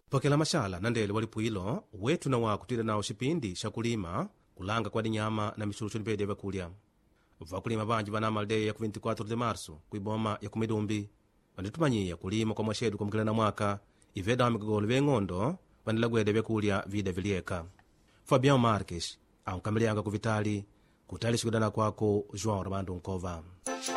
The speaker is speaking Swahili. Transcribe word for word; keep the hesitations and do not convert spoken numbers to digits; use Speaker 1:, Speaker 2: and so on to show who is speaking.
Speaker 1: pokela mashala na ndele walipuilo wetu na wako tila nao xipindi xa kulima kulanga kwa dinyama na mixuxo ni pede vakulya vakulima vanji vanama aldeia ku vinte e quatro de março kuiboma ya kumidumbi vanditumanyia kulima kwa mwaxedu kumukila na mwaka iveda mikogolo veng'ondo vanilagwede vyakulya vida vilieka. Fabião Marques ankamilianga ku Vitali kutali xikudana kwako João Armando Nkova.